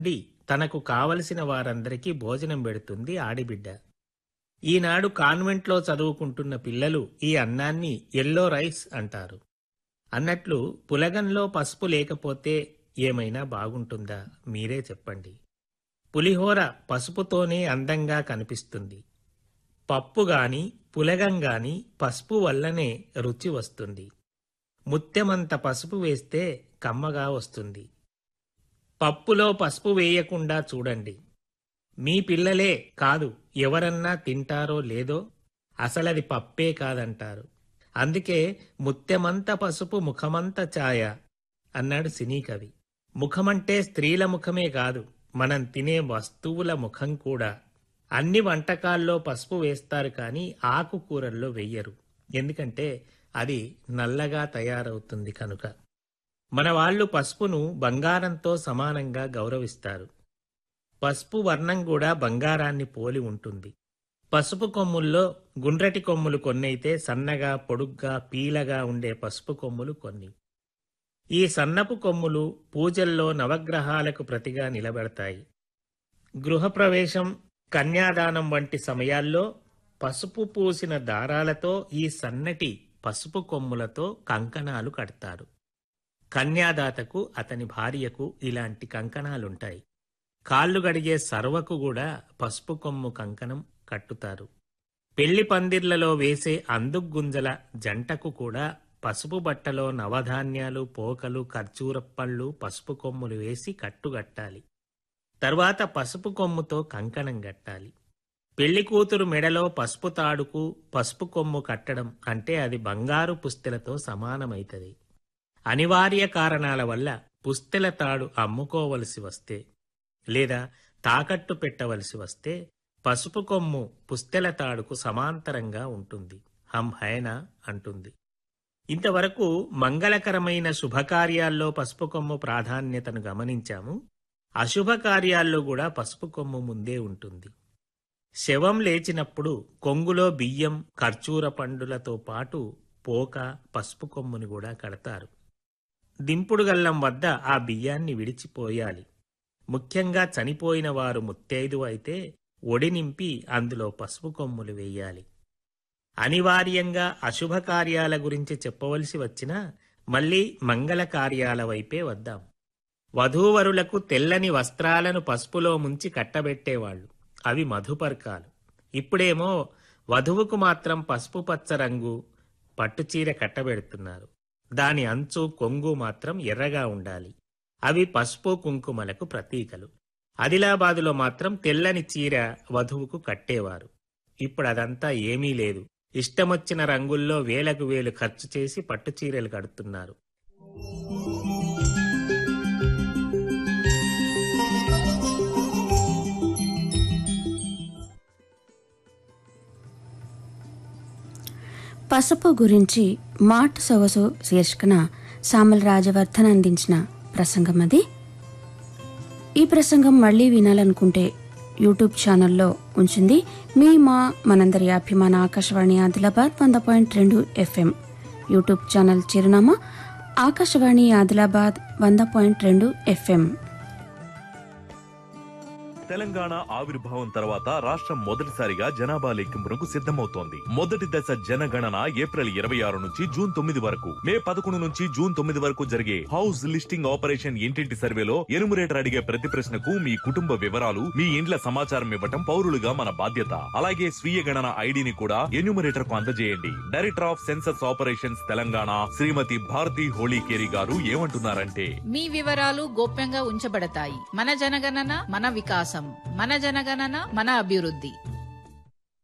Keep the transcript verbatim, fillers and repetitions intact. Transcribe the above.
D తనకు కావలసిన వారందరికీ భోజనం పెడుతుంది ఆడిబిడ్డ. ఈనాడు కాన్వెంట్లో చదువుకుంటున్న పిల్లలు ఈ అన్నాన్ని ఎల్లో రైస్ అంటారు. అన్నట్లు పులగంలో పసుపు లేకపోతే ఏమైనా బాగుంటుందా? మీరే చెప్పండి. పులిహోర పసుపుతోనే అందంగా కనిపిస్తుంది. పప్పు గాని పులగం గాని పసుపు వల్లనే రుచి వస్తుంది. ముత్యమంత పసుపు వేస్తే కమ్మగా వస్తుంది. పప్పులో పసుపు వేయకుండా చూడండి. మీ పిల్లలే కాదు ఎవరన్నా తింటారో లేదో అసలది పప్పే కాదంటారు. అందుకే ముత్యమంత పసుపు ముఖమంత ఛాయ అన్నాడు సినీ కవి. ముఖమంటే స్త్రీల ముఖమే కాదు, మనం తినే వస్తువుల ముఖం కూడా. అన్ని వంటకాల్లో పసుపు వేస్తారు కానీ ఆకుకూరల్లో వెయ్యరు. ఎందుకంటే అది నల్లగా తయారవుతుంది కనుక. మన వాళ్ళు పసుపును బంగారంతో సమానంగా గౌరవిస్తారు. పసుపు వర్ణం కూడా బంగారాన్ని పోలి ఉంటుంది. పసుపు కొమ్ముల్లో గుండ్రటి కొమ్ములు కొన్నైతే సన్నగా పొడుగ్గా పీలగా ఉండే పసుపు కొమ్ములు కొన్ని. ఈ సన్నపు కొమ్ములు పూజల్లో నవగ్రహాలకు ప్రతిగా నిలబెడతాయి. గృహప్రవేశం, కన్యాదానం వంటి సమయాల్లో పసుపు పూసిన దారాలతో ఈ సన్నటి పసుపు కొమ్ములతో కంకణాలు కడతారు. కన్యాదాతకు అతని భార్యకు ఇలాంటి కంకణాలుంటాయి. కాళ్ళు గడిగే సర్వకు కూడా పసుపు కొమ్ము కంకణం కట్టుతారు. పెళ్లి పందిర్లలో వేసే అందుగుంజల జంటకు కూడా పసుపు బట్టలో నవధాన్యాలు, పోకలు, ఖర్జూరప్పళ్ళు, పసుపు కొమ్ములు వేసి కట్టుగట్టాలి. తర్వాత పసుపు కొమ్ముతో కంకణం గట్టాలి. పెళ్లి కూతురు మెడలో పసుపు తాడుకు పసుపు కొమ్ము కట్టడం అంటే అది బంగారు పుస్తెలతో సమానమైతది. అనివార్య కారణాల వల్ల పుస్తెల తాడు అమ్ముకోవలసి వస్తే లేదా తాకట్టు పెట్టవలసి వస్తే పసుపు కొమ్ము పుస్తెల తాడుకు సమాంతరంగా ఉంటుంది. హం హైనా అంటుంది. ఇంతవరకు మంగళకరమైన శుభకార్యాల్లో పసుపు కొమ్ము ప్రాధాన్యతను గమనించాము. అశుభ కార్యాల్లో కూడా పసుపు కొమ్ము ముందే ఉంటుంది. శవం లేచినప్పుడు కొంగులో బియ్యం, ఖర్జూర పండులతో పాటు పోక, పసుపు కొమ్ముని కూడా కడతారు. దింపుడు గల్లం వద్ద ఆ బియ్యాన్ని విడిచిపోయాలి. ముఖ్యంగా చనిపోయిన వారు ముత్తైదు అయితే ఒడి నింపి అందులో పసుపు కొమ్ములు వేయాలి. అనివార్యంగా అశుభ కార్యాల గురించి చెప్పవలసి వచ్చినా మళ్లీ మంగళ కార్యాల వైపే వద్దాం. వధూవరులకు తెల్లని వస్త్రాలను పసుపులో ముంచి కట్టబెట్టేవాళ్లు. అవి మధుపర్కాలు. ఇప్పుడేమో వధువుకు మాత్రం పసుపు పచ్చ రంగు పట్టుచీర కట్టబెడుతున్నారు. దాని అంచు, కొంగు మాత్రం ఎర్రగా ఉండాలి. అవి పసుపు కుంకుమలకు ప్రతీకలు. ఆదిలాబాదులో మాత్రం తెల్లని చీర వధువుకు కట్టేవారు. ఇప్పుడు అదంతా ఏమీ లేదు. ఇష్టమొచ్చిన రంగుల్లో వేలకు వేలు ఖర్చు చేసి పట్టుచీరలు కడుతున్నారు. పసుపు గురించి మాట సొగసు శీర్షికన సామల రాజవర్ధన్ అందించిన ప్రసంగం అది. ఈ ప్రసంగం మళ్లీ వినాలనుకుంటే యూట్యూబ్ ఛానల్లో ఉంచింది మీ మా మనందరి అభిమాన ఆకాశవాణి ఆదిలాబాద్ వంద పాయింట్ రెండు ఎఫ్ఎం. యూట్యూబ్ ఛానల్ చిరునామా ఆకాశవాణి ఆదిలాబాద్ వంద పాయింట్ రెండు ఎఫ్ఎం. తెలంగాణ ఆవిర్భావం తర్వాత రాష్ట్రం మొదటిసారిగా జనాభా లెక్కింపునకు సిద్ధమవుతోంది. మొదటి దశ జనగణన ఏప్రిల్ ఇరవై ఆరు నుంచి జూన్ తొమ్మిది వరకు, మే పదకొండు నుంచి జూన్ తొమ్మిది వరకు జరిగే హౌస్ లిస్టింగ్ ఆపరేషన్ ఇంటింటి సర్వేలో ఎనుమరేటర్ అడిగే ప్రతి ప్రశ్నకు మీ కుటుంబ వివరాలు, మీ ఇండ్ల సమాచారం ఇవ్వటం పౌరులుగా మన బాధ్యత. అలాగే స్వీయ గణన ఐడిని కూడా ఎన్యూమరేటర్ కు అందజేయండి. Director of census operations Telangana శ్రీమతి భారతి హోళీకేరి గారు ఏమంటున్నారంటే, మీ వివరాలు గోప్యంగా ఉంచబడతాయి. మన జనగణన మన వికాసం, మన జనగణన మన అభివృద్ధి.